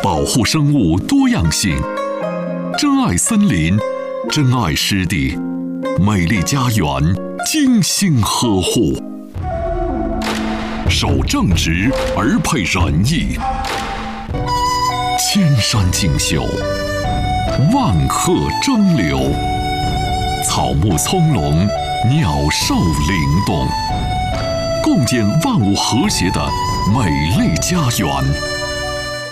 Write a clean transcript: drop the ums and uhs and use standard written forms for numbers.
保护生物多样性，珍爱森林，珍爱湿地，美丽家园精心呵护，守正直而配仁义，千山竞秀，万壑争流，草木葱茏，鸟兽灵动，共建万物和谐的美丽家园。